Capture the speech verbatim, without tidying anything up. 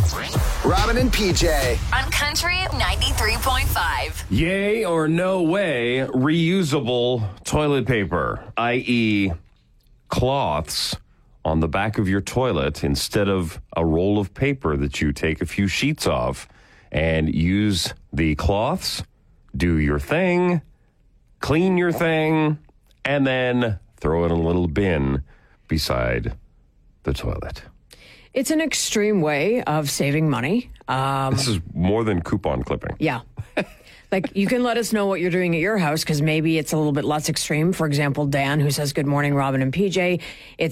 Robin and P J. On Country ninety-three point five. Yay or no way reusable toilet paper, that is cloths on the back of your toilet instead of a roll of paper that you take a few sheets off and use the cloths, do your thing, clean your thing, and then throw it in a little bin beside the toilet. It's an extreme way of saving money. Um, This is more than coupon clipping. yeah. Like, you can let us know what you're doing at your house because maybe it's a little bit less extreme. For example, Dan, who says, good morning, Robin and P J. It's